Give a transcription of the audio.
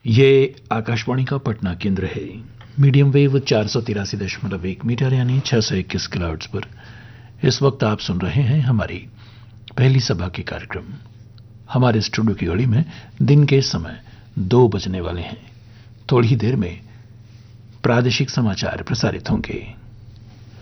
ये आकाशवाणी का पटना केंद्र है। मीडियम वेव 483.1 मीटर यानी 621 किलोहर्ट्ज पर इस वक्त आप सुन रहे हैं हमारी पहली सभा के कार्यक्रम। हमारे स्टूडियो की घड़ी में दिन के समय 2 बजने वाले हैं। थोड़ी ही देर में प्रादेशिक समाचार प्रसारित होंगे।